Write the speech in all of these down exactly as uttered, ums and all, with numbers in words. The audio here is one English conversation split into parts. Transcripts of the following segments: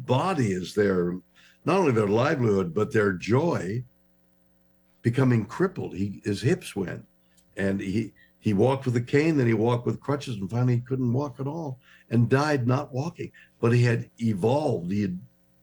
body is their, not only their livelihood, but their joy becoming crippled. He, his hips went, and he, he walked with a cane, then he walked with crutches, and finally he couldn't walk at all and died not walking. But he had evolved. He had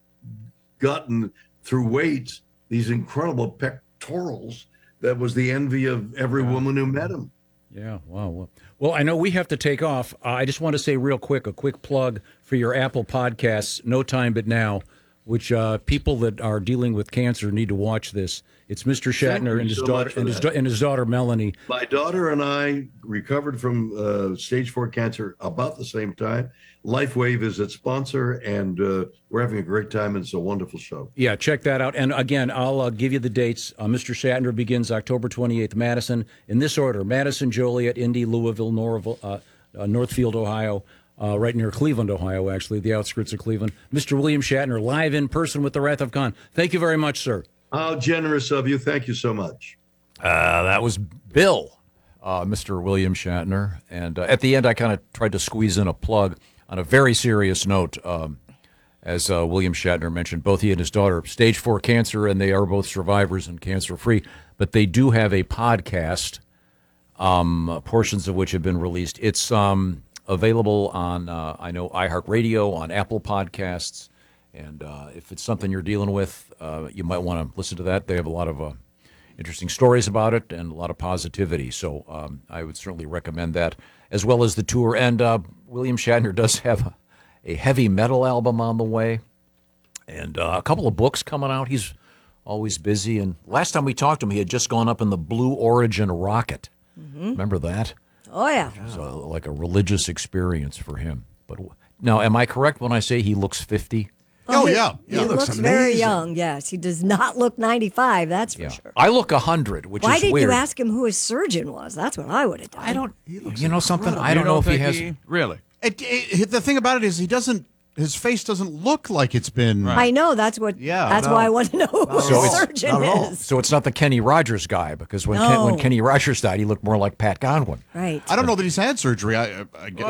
gotten through weights these incredible pectorals that was the envy of every yeah. woman who met him. Yeah, wow. Well, well, I know we have to take off. Uh, I just want to say real quick, a quick plug for your Apple Podcasts, No Time But Now, which uh, people that are dealing with cancer need to watch this. It's Mister Shatner and his so daughter and his, and his daughter Melanie. My daughter and I recovered from uh, stage four cancer about the same time. LifeWave is its sponsor, and uh, we're having a great time. And it's a wonderful show. Yeah, check that out. And again, I'll uh, give you the dates. Uh, Mister Shatner begins October twenty-eighth, Madison, in this order: Madison, Joliet, Indy, Louisville, Norville, uh, uh, Northfield, Ohio. Uh, right near Cleveland, Ohio, actually, the outskirts of Cleveland. Mister William Shatner, live in person with the Wrath of Khan. Thank you very much, sir. How generous of you. Thank you so much. Uh, that was Bill, uh, Mister William Shatner. And uh, at the end, I kind of tried to squeeze in a plug on a very serious note. Um, as uh, William Shatner mentioned, both he and his daughter, stage four cancer, and they are both survivors and cancer-free. But they do have a podcast, um, portions of which have been released. It's... Um, available on, uh, I know, iHeartRadio, on Apple Podcasts. And uh, if it's something you're dealing with, uh, you might want to listen to that. They have a lot of uh, interesting stories about it and a lot of positivity. So um, I would certainly recommend that, as well as the tour. And uh, William Shatner does have a, a heavy metal album on the way and uh, a couple of books coming out. He's always busy. And last time we talked to him, he had just gone up in the Blue Origin rocket. Mm-hmm. Remember that? Oh, yeah. It was a, like a religious experience for him. But now, am I correct when I say he looks fifty? Oh, he, yeah. He, yeah. he looks, looks very young, yes. He does not look ninety-five, that's for Yeah. sure. I look one hundred, which Why is didn't weird. you ask him who his surgeon was? That's what I would have done. I don't, He looks you know something? incredible. I don't You know if he think has. he- really. It, it, the thing about it is he doesn't, his face doesn't look like it's been. I know, that's what. Yeah, That's no. why I want to know who So his it's- surgeon not at all. is. So it's not the Kenny Rogers guy, because when Ken, No. when Kenny Rogers died, he looked more like Pat Godwin. Right. I don't know that he's had surgery. I, I, I, I don't know.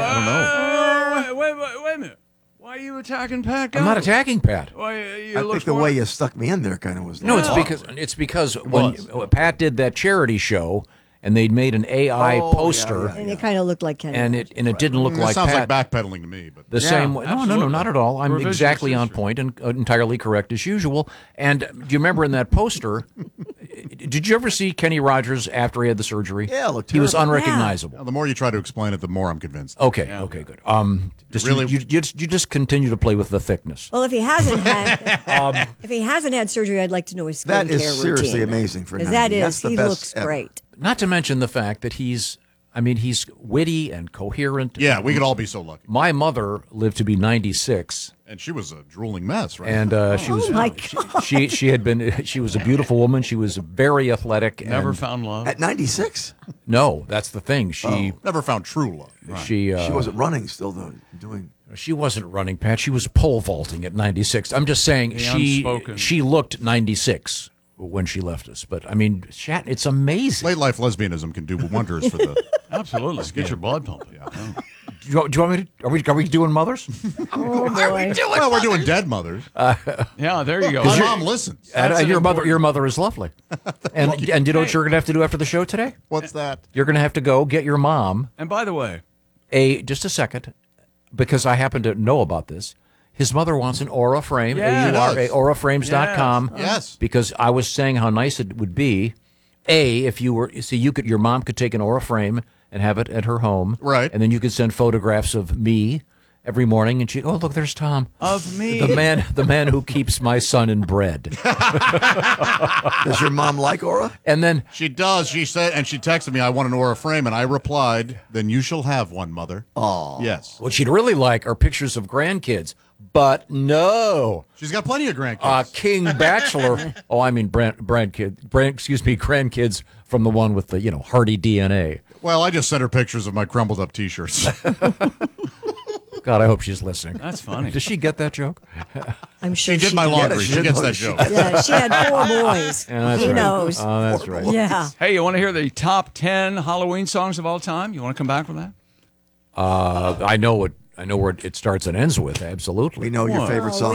Uh, wait, wait, wait, wait a minute. Why are you attacking Pat? I'm not Godwin? attacking Pat. Why, you I look think the more- way you stuck me in there kind of was. No, like, it's oh. because it's because when was. Pat did that charity show, and they'd made an A I Oh, yeah, poster, yeah, And it kind of looked like Kenny. and it and it didn't look That like sounds Pat. like backpedaling to me, but The Yeah, same way. No, no, no, absolutely. not at all. I'm Revisionist exactly on history. point and uh, entirely correct as usual. And uh, do you remember in that poster, did you ever see Kenny Rogers after he had the surgery? Yeah, it looked He was terrible. unrecognizable. Now, the more you try to explain it, the more I'm convinced. Okay, okay, good. Um, just Really- you, you, you, just, you just continue to play with the thickness. Well, if he hasn't had, Um, if he hasn't had surgery, I'd like to know his skincare That routine. is seriously amazing for Because ninety. that That's is, the he best looks ever. great. Not to mention the fact that he's, I mean, he's witty and coherent. Yeah, we could all be so lucky. My mother lived to be ninety-six. And she was a drooling mess, right? And uh, she was Oh, my she, she she had been she was a beautiful woman. She was very athletic. Never and, found love. At ninety-six, No, that's the thing. She Never found true love. she uh, she wasn't running still though. Doing She wasn't running, Pat. She was pole vaulting at ninety-six. I'm just saying The she unspoken. she looked ninety-six when she left us. But I mean, Shat, it's amazing. Late life lesbianism can do wonders for the. Absolutely. Get your blood pumping. Yeah. Do you, do you want me to? Are we are we doing mothers? Oh, boy. Well, we're doing dead mothers. Yeah, there you go. My mom listens. And, uh, That's an your mother important- your mother is lovely. And and you know what you're gonna have to do after the show today? What's that? You're gonna have to go get your mom And by the way, a just a second, because I happen to know about this. His mother wants an Aura frame, Yeah, A U R A, does. aura frames dot com. Yes. Yes. Because I was saying how nice it would be, A, if you were, see, you could, your mom could take an Aura frame and have it at her home. Right. And then you could send photographs of me every morning, and she, oh, look, there's Tom. of me. The man, the man who keeps my son in bread. does your mom like Aura? And then, She does. She said, and she texted me, I want an Aura frame. And I replied, then you shall have one, mother. Oh, Yes. what she'd really like are pictures of grandkids. But no. She's got plenty of grandkids. Uh, King Bachelor. Oh, I mean, Brand, Brand kid, Brand, excuse me, grandkids from the one with the, you know, hearty D N A. well, I just sent her pictures of my crumbled up T-shirts. God, I hope she's listening. That's funny. Does she get that joke? I'm sure She did my does. laundry. she She did gets know that she- joke. Yeah, she had four boys. Yeah, that's Who right. knows? Oh, that's right. Yeah. Hey, you want to hear the top ten Halloween songs of all time? You want to come back with that? Uh, I know what I know where it starts and ends with. Absolutely. we know your What? favorite Oh, song